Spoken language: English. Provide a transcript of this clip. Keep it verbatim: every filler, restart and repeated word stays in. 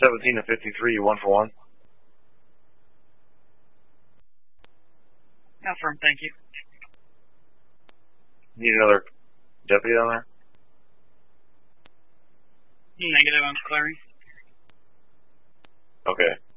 seventeen to fifty-three, one for one. Affirm, thank you. Need another deputy on there? Negative, I'm clearing. Okay.